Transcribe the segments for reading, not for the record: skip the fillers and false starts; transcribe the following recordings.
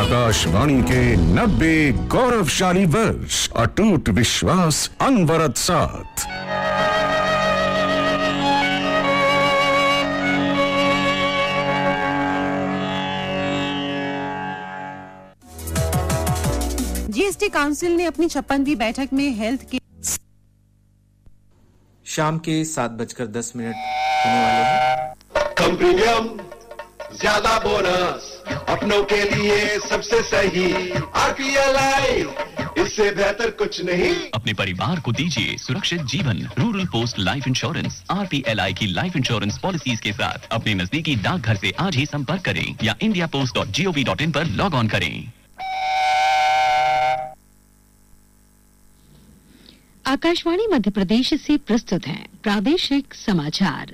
आकाशवाणी के 90 गौरवशाली वर्ष, अटूट विश्वास, अनवरत साथ। जीएसटी काउंसिल ने अपनी 56वीं बैठक में हेल्थ के शाम के 7:10 होने वाले हैं। कम प्रीमियम, ज्यादा बोनस, अपनों के लिए सबसे सही RPLI, इससे बेहतर कुछ नहीं। अपने परिवार को दीजिए सुरक्षित जीवन। Rural post life insurance RPLI की लाइफ इंश्योरेंस पॉलिसीज के साथ अपने नजदीकी डाकघर से आज ही संपर्क करें या indiapost.gov.in पर लॉग ऑन करें। आकाशवाणी मध्य प्रदेश से प्रस्तुत हैं प्रादेशिक समाचार।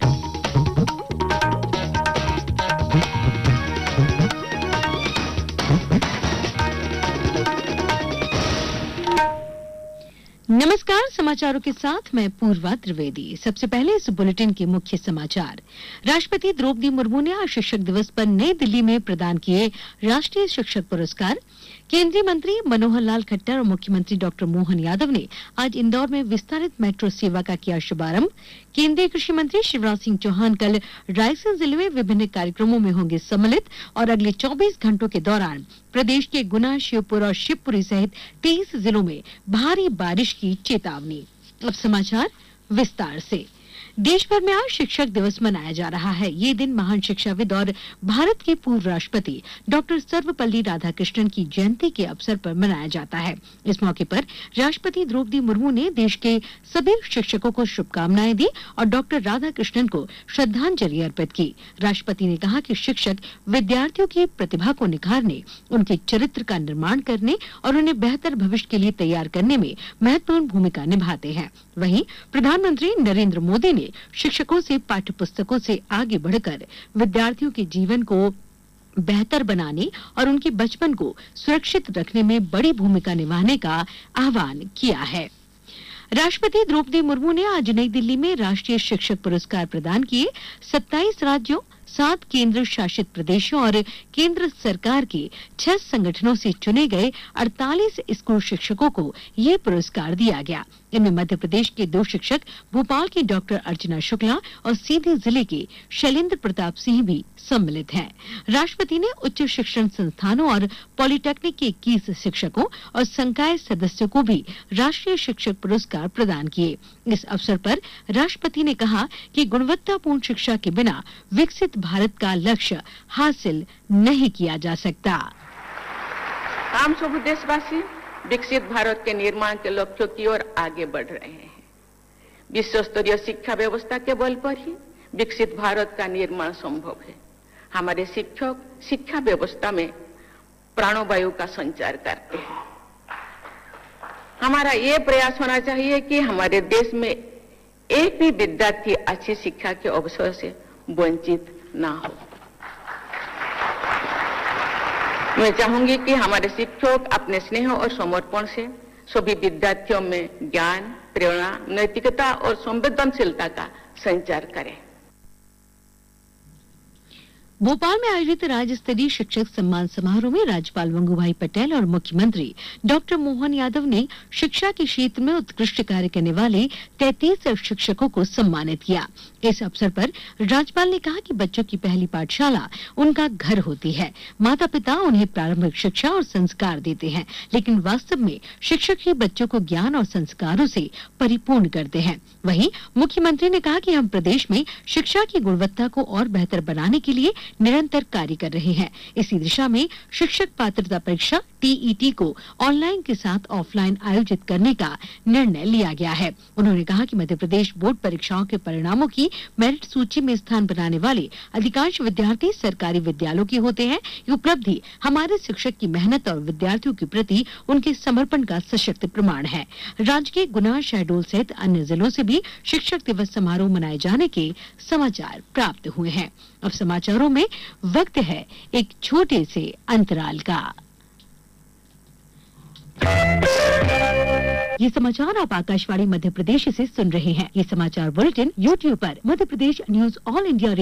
नमस्कार, समाचारों के साथ मैं पूर्वा त्रिवेदी। सबसे पहले इस बुलेटिन के मुख्य समाचार। राष्ट्रपति द्रौपदी मुर्मू ने आज शिक्षक दिवस पर नई दिल्ली में प्रदान किए राष्ट्रीय शिक्षक पुरस्कार। केंद्रीय मंत्री मनोहर लाल खट्टर और मुख्यमंत्री डॉक्टर मोहन यादव ने आज इंदौर में विस्तारित मेट्रो सेवा का किया शुभारंभ। केंद्रीय कृषि मंत्री शिवराज सिंह चौहान कल रायसेन जिले में विभिन्न कार्यक्रमों में होंगे सम्मिलित और अगले 24 घंटों के दौरान प्रदेश के गुना, श्योपुर और शिवपुरी सहित 23 जिलों में भारी बारिश की चेतावनी। अब समाचार विस्तार से। देश भर में आज शिक्षक दिवस मनाया जा रहा है। ये दिन महान शिक्षाविद और भारत के पूर्व राष्ट्रपति डॉक्टर सर्वपल्ली राधाकृष्णन की जयंती के अवसर पर मनाया जाता है। इस मौके पर राष्ट्रपति द्रौपदी मुर्मू ने देश के सभी शिक्षकों को शुभकामनाएं दी और डॉक्टर राधाकृष्णन को श्रद्धांजलि अर्पित की। राष्ट्रपति ने कहा कि शिक्षक विद्यार्थियों की प्रतिभा को निखारने, उनके चरित्र का निर्माण करने और उन्हें बेहतर भविष्य के लिए तैयार करने में महत्वपूर्ण भूमिका निभाते हैं। वहीं प्रधानमंत्री नरेंद्र मोदी ने शिक्षकों से पाठ्य पुस्तकों से आगे बढ़कर विद्यार्थियों के जीवन को बेहतर बनाने और उनके बचपन को सुरक्षित रखने में बड़ी भूमिका निभाने का आह्वान किया है। राष्ट्रपति द्रौपदी मुर्मू ने आज नई दिल्ली में राष्ट्रीय शिक्षक पुरस्कार प्रदान किए। 27 राज्यों, 7 केंद्र शासित प्रदेशों और केंद्र सरकार के 6 संगठनों से चुने गए 48 स्कूल शिक्षकों को ये पुरस्कार दिया गया। इनमें मध्य प्रदेश के 2 शिक्षक भोपाल की डॉक्टर अर्चना शुक्ला और सीधी जिले के शैलेंद्र प्रताप सिंह भी सम्मिलित हैं। राष्ट्रपति ने उच्च शिक्षण संस्थानों और पॉलिटेक्निक के 21 शिक्षकों और संकाय सदस्यों को भी राष्ट्रीय शिक्षक पुरस्कार प्रदान किए। इस अवसर पर राष्ट्रपति ने कहा कि गुणवत्तापूर्ण शिक्षा के बिना विकसित भारत का लक्ष्य हासिल नहीं किया जा सकता। हम सब देशवासी विकसित भारत के निर्माण के लक्ष्यों की ओर आगे बढ़ रहे हैं। विश्व स्तरीय शिक्षा व्यवस्था के बल पर ही विकसित भारत का निर्माण संभव है। हमारे शिक्षक शिक्षा व्यवस्था में प्राणवायु का संचार करते हैं। हमारा ये प्रयास होना चाहिए कि हमारे देश में एक भी विद्यार्थी अच्छी शिक्षा के अवसर से वंचित ना हो। मैं चाहूंगी कि हमारे शिक्षक अपने स्नेह और समर्पण से सभी विद्यार्थियों में ज्ञान, प्रेरणा, नैतिकता और संवेदनशीलता का संचार करें। भोपाल में आयोजित राज्य स्तरीय शिक्षक सम्मान समारोह में राज्यपाल वंगूभाई पटेल और मुख्यमंत्री डॉक्टर मोहन यादव ने शिक्षा के क्षेत्र में उत्कृष्ट कार्य करने वाले 33 शिक्षकों को सम्मानित किया। इस अवसर पर राज्यपाल ने कहा कि बच्चों की पहली पाठशाला उनका घर होती है। माता पिता उन्हें प्रारंभिक शिक्षा और संस्कार देते हैं, लेकिन वास्तव में शिक्षक ही बच्चों को ज्ञान और संस्कारों से परिपूर्ण करते हैं। वहीं मुख्यमंत्री ने कहा कि हम प्रदेश में शिक्षा की गुणवत्ता को और बेहतर बनाने के लिए निरंतर कार्य कर रहे हैं। इसी दिशा में शिक्षक पात्रता परीक्षा TET को ऑनलाइन के साथ ऑफलाइन आयोजित करने का निर्णय लिया गया है। उन्होंने कहा कि मध्य प्रदेश बोर्ड परीक्षाओं के परिणामों की मेरिट सूची में स्थान बनाने वाले अधिकांश विद्यार्थी सरकारी विद्यालयों के होते हैं। ये उपलब्धि हमारे शिक्षक की मेहनत और विद्यार्थियों के प्रति उनके समर्पण का सशक्त प्रमाण है। राज्य के गुना, शहडोल सहित अन्य जिलों से भी शिक्षक दिवस समारोह मनाए जाने के समाचार प्राप्त हुए हैं। अब समाचारों में वक्त है एक छोटे से अंतराल का। ये समाचार आप आकाशवाणी मध्य प्रदेश से सुन रहे हैं। ये समाचार बुलेटिन YouTube पर Madhya Pradesh news all India